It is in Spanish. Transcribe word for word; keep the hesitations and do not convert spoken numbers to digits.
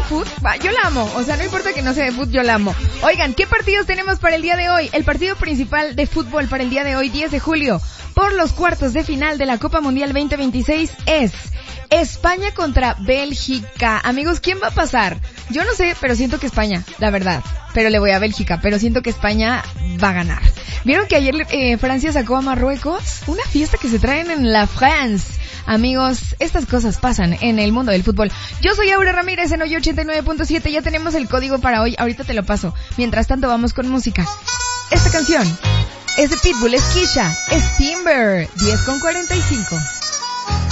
fútbol, yo la amo. O sea, no importa que no sea de fútbol, yo la amo. Oigan, ¿qué partidos tenemos para el día de hoy? El partido principal de fútbol para el día de hoy, diez de julio, por los cuartos de final de la Copa Mundial veinte veintiséis es España contra Bélgica. Amigos, ¿quién va a pasar? Yo no sé, pero siento que España, la verdad. Pero le voy a Bélgica, pero siento que España va a ganar. ¿Vieron que ayer eh, Francia sacó a Marruecos? Una fiesta que se traen en la France. Amigos, estas cosas pasan en el mundo del fútbol. Yo soy Aura Ramírez en Hoy ochenta y nueve punto siete. Ya tenemos el código para hoy. Ahorita te lo paso. Mientras tanto, vamos con música. Esta canción es de Pitbull, es Kisha, es Timber. diez con cuarenta y cinco.